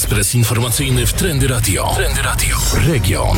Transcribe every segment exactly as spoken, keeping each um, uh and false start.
Ekspres informacyjny w Trendy Radio. Trendy Radio. Region.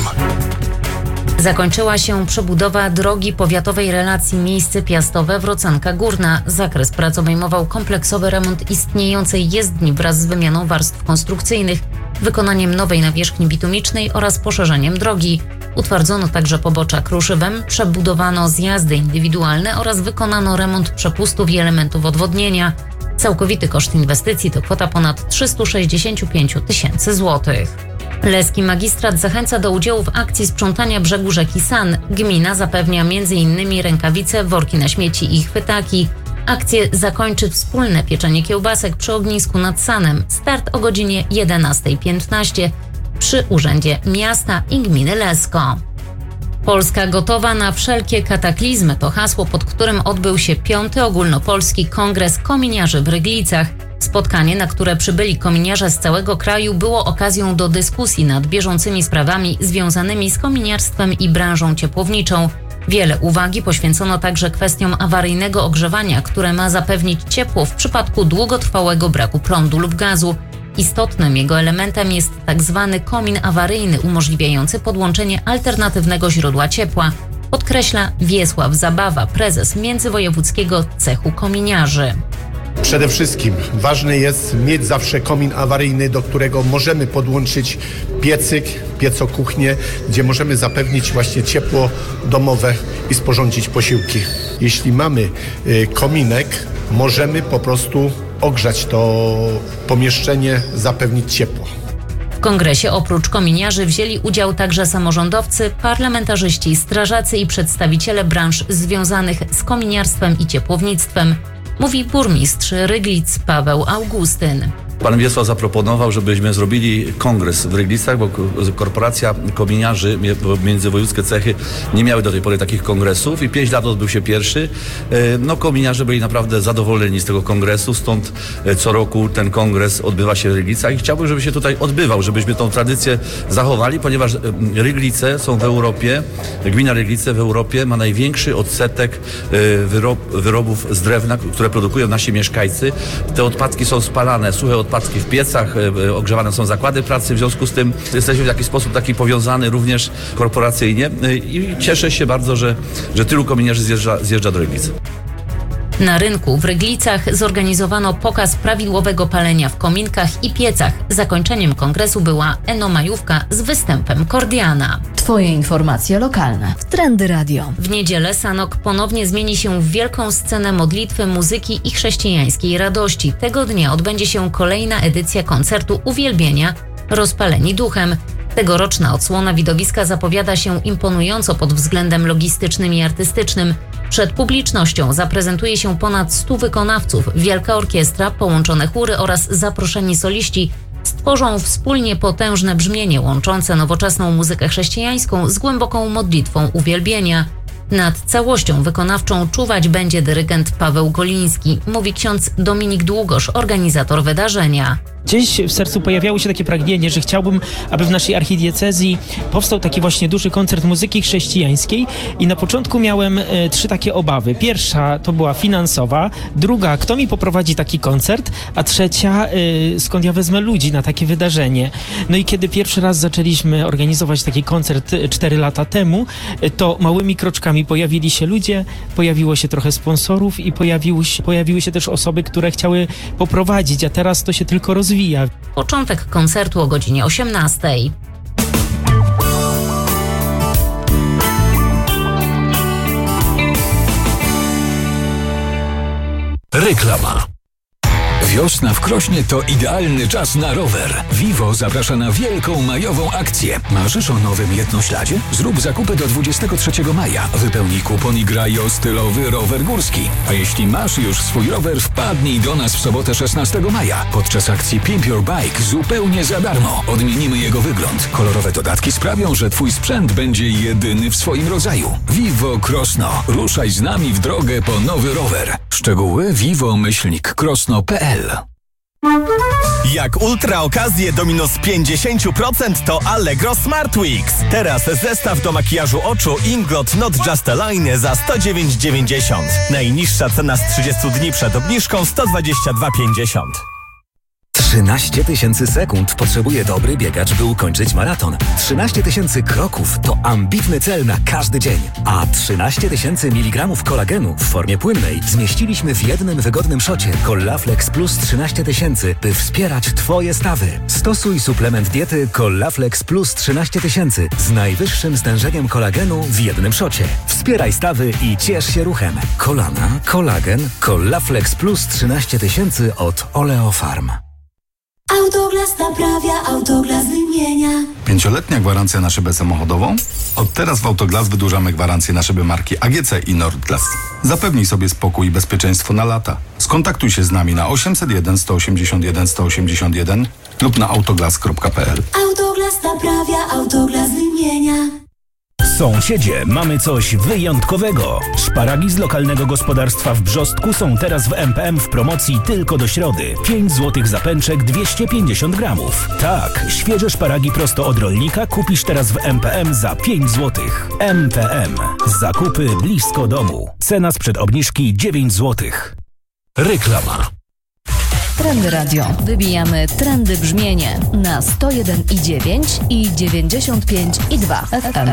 Zakończyła się przebudowa drogi powiatowej relacji miejsce Piastowe Wrocanka Górna. Zakres prac obejmował kompleksowy remont istniejącej jezdni wraz z wymianą warstw konstrukcyjnych, wykonaniem nowej nawierzchni bitumicznej oraz poszerzeniem drogi. Utwardzono także pobocza kruszywem, przebudowano zjazdy indywidualne oraz wykonano remont przepustów i elementów odwodnienia. Całkowity koszt inwestycji to kwota ponad trzysta sześćdziesiąt pięć tysięcy złotych. Leski Magistrat zachęca do udziału w akcji sprzątania brzegu rzeki San. Gmina zapewnia między innymi rękawice, worki na śmieci i chwytaki. Akcję zakończy wspólne pieczenie kiełbasek przy ognisku nad Sanem. Start o godzinie jedenasta piętnaście przy Urzędzie Miasta i Gminy Lesko. Polska gotowa na wszelkie kataklizmy to hasło, pod którym odbył się piąty ogólnopolski kongres kominiarzy w Ryglicach. Spotkanie, na które przybyli kominiarze z całego kraju, było okazją do dyskusji nad bieżącymi sprawami związanymi z kominiarstwem i branżą ciepłowniczą. Wiele uwagi poświęcono także kwestiom awaryjnego ogrzewania, które ma zapewnić ciepło w przypadku długotrwałego braku prądu lub gazu. Istotnym jego elementem jest tak zwany komin awaryjny umożliwiający podłączenie alternatywnego źródła ciepła, podkreśla Wiesław Zabawa, prezes Międzywojewódzkiego Cechu Kominiarzy. Przede wszystkim ważne jest mieć zawsze komin awaryjny, do którego możemy podłączyć piecyk, piecokuchnię, gdzie możemy zapewnić właśnie ciepło domowe i sporządzić posiłki. Jeśli mamy y, kominek, możemy po prostu ogrzać to pomieszczenie, zapewnić ciepło. W kongresie oprócz kominiarzy wzięli udział także samorządowcy, parlamentarzyści, strażacy i przedstawiciele branż związanych z kominiarstwem i ciepłownictwem, mówi burmistrz Ryglic Paweł Augustyn. Pan Wiesław zaproponował, żebyśmy zrobili kongres w Ryglicach, bo korporacja kominiarzy, międzywojewódzkie cechy nie miały do tej pory takich kongresów i pięć lat odbył się pierwszy. No kominiarze byli naprawdę zadowoleni z tego kongresu, stąd co roku ten kongres odbywa się w Ryglicach i chciałbym, żeby się tutaj odbywał, żebyśmy tą tradycję zachowali, ponieważ Ryglice są w Europie, gmina Ryglice w Europie ma największy odsetek wyrob, wyrobów z drewna, które produkują nasi mieszkańcy. Te odpadki są spalane, suche odpadki Odpadki w piecach, ogrzewane są zakłady pracy, w związku z tym jesteśmy w jakiś sposób taki powiązany również korporacyjnie i cieszę się bardzo, że, że tylu kominiarzy zjeżdża, zjeżdża do Ryglic. Na rynku w Ryglicach zorganizowano pokaz prawidłowego palenia w kominkach i piecach. Zakończeniem kongresu była enomajówka z występem Kordiana. Twoje informacje lokalne w Trendy Radio. W niedzielę Sanok ponownie zmieni się w wielką scenę modlitwy, muzyki i chrześcijańskiej radości. Tego dnia odbędzie się kolejna edycja koncertu Uwielbienia Rozpaleni Duchem. Tegoroczna odsłona widowiska zapowiada się imponująco pod względem logistycznym i artystycznym. Przed publicznością zaprezentuje się ponad stu wykonawców, wielka orkiestra, połączone chóry oraz zaproszeni soliści stworzą wspólnie potężne brzmienie łączące nowoczesną muzykę chrześcijańską z głęboką modlitwą uwielbienia. Nad całością wykonawczą czuwać będzie dyrygent Paweł Goliński, mówi ksiądz Dominik Długosz, organizator wydarzenia. Gdzieś w sercu pojawiało się takie pragnienie, że chciałbym, aby w naszej archidiecezji powstał taki właśnie duży koncert muzyki chrześcijańskiej i na początku miałem e, trzy takie obawy. Pierwsza to była finansowa, druga, kto mi poprowadzi taki koncert, a trzecia, e, skąd ja wezmę ludzi na takie wydarzenie. No i kiedy pierwszy raz zaczęliśmy organizować taki koncert cztery lata temu, e, to małymi kroczkami pojawili się ludzie, pojawiło się trochę sponsorów i pojawiły się, pojawiły się też osoby, które chciały poprowadzić, a teraz to się tylko rozwija. Początek koncertu o godzinie osiemnastej. Reklama. Wiosna w Krośnie to idealny czas na rower. Vivo zaprasza na wielką majową akcję. Marzysz o nowym jednośladzie? Zrób zakupy do dwudziestego trzeciego maja. Wypełnij kupon i graj o stylowy rower górski. A jeśli masz już swój rower, wpadnij do nas w sobotę szesnastego maja. Podczas akcji Pimp Your Bike zupełnie za darmo. Odmienimy jego wygląd. Kolorowe dodatki sprawią, że twój sprzęt będzie jedyny w swoim rodzaju. Vivo Krosno. Ruszaj z nami w drogę po nowy rower. Szczegóły vivo myślnik krosno kropka p l. Jak ultra okazje do minus pięćdziesiąt procent to Allegro Smart Weeks. Teraz zestaw do makijażu oczu Inglot Not Just a Line za sto dziewięć dziewięćdziesiąt. Najniższa cena z trzydziestu dni przed obniżką sto dwadzieścia dwa pięćdziesiąt. trzynaście tysięcy sekund potrzebuje dobry biegacz, by ukończyć maraton. trzynaście tysięcy kroków to ambitny cel na każdy dzień. A trzynaście tysięcy miligramów kolagenu w formie płynnej zmieściliśmy w jednym wygodnym szocie Collaflex Plus trzynaście tysięcy, by wspierać Twoje stawy. Stosuj suplement diety Collaflex Plus trzynaście tysięcy z najwyższym stężeniem kolagenu w jednym szocie. Wspieraj stawy i ciesz się ruchem. Kolana, kolagen, Collaflex Plus trzynaście tysięcy od Oleofarm. Autoglas naprawia, Autoglas wymienia. Pięcioletnia gwarancja na szybę samochodową? Od teraz w Autoglas wydłużamy gwarancję na szyby marki A G C i Nordglas. Zapewnij sobie spokój i bezpieczeństwo na lata. Skontaktuj się z nami na osiemset jeden, sto osiemdziesiąt jeden, sto osiemdziesiąt jeden lub na autoglas kropka p l. Autoglas naprawia, Autoglas wymienia. Sąsiedzie, mamy coś wyjątkowego. Szparagi z lokalnego gospodarstwa w Brzostku są teraz w M P M w promocji tylko do środy. pięć złotych za pęczek, dwieście pięćdziesiąt gramów. Tak, świeże szparagi prosto od rolnika kupisz teraz w M P M za pięć złotych. M P M. Zakupy blisko domu. Cena sprzed obniżki dziewięć złotych. Reklama. Trendy Radio. Wybijamy trendy brzmienie na sto jeden i dziewięć i dziewięćdziesiąt pięć i dwa F M.